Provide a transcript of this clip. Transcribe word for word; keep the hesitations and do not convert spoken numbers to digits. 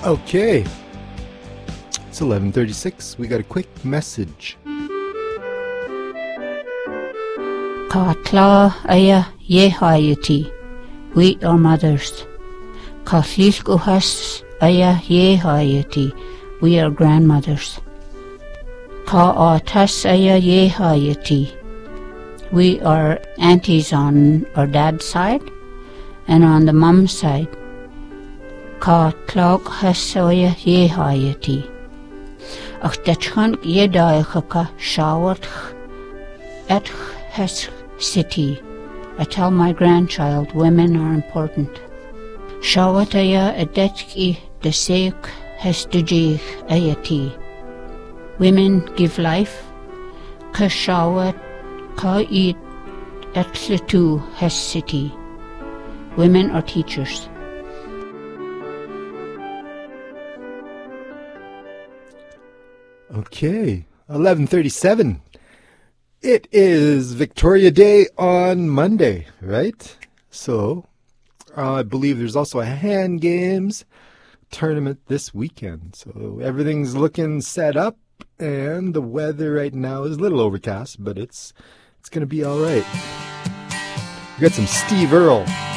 Okay. It's eleven thirty-six. We got a quick message. Katla aya yehayati. We are mothers. Kathilkuhas aya yehayati. We are grandmothers. Ka atas aya yehayati. We are aunties on our dad's side and on the mum's side. Ka tlog hasoya yehayati. Ach detchan yedayachaka shawat et has city. I tell my grandchild women are important. Shawataya adetki desek hestujih ayati. Women give life. Ka shawat ka eat etlitu has city. Women are teachers. Okay, eleven thirty-seven. It is Victoria Day on Monday, right? So, uh, I believe there's also a hand games tournament this weekend. So everything's looking set up, and the weather right now is a little overcast, but it's it's going to be all right. We got some Steve Earle.